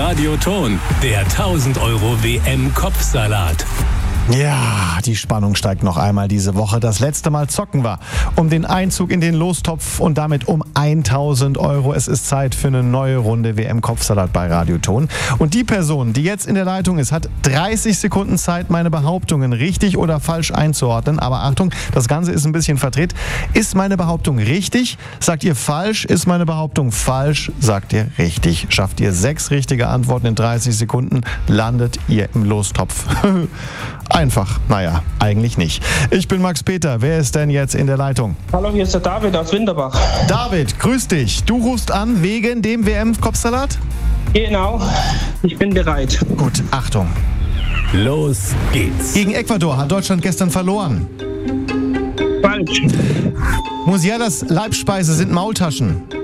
Radioton, der 1000 € WM-Kopfsalat. Ja, die Spannung steigt noch einmal diese Woche. Das letzte Mal zocken wir um den Einzug in den Lostopf und damit um 1000 €. Es ist Zeit für eine neue Runde WM-Kopfsalat bei Radioton. Und die Person, die jetzt in der Leitung ist, hat 30 Sekunden Zeit, meine Behauptungen richtig oder falsch einzuordnen. Aber Achtung, das Ganze ist ein bisschen verdreht. Ist meine Behauptung richtig? Sagt ihr falsch? Ist meine Behauptung falsch? Sagt ihr richtig? Schafft ihr 6 richtige Antworten in 30 Sekunden, landet ihr im Lostopf. Einfach, naja, eigentlich nicht. Ich bin Max Peter. Wer ist denn jetzt in der Leitung? Hallo, hier ist der David aus Winterbach. David, grüß dich. Du rufst an wegen dem WM-Kopfsalat? Genau, ich bin bereit. Gut, Achtung. Los geht's. Gegen Ecuador hat Deutschland gestern verloren. Falsch. Musialas Leibspeise sind Maultaschen.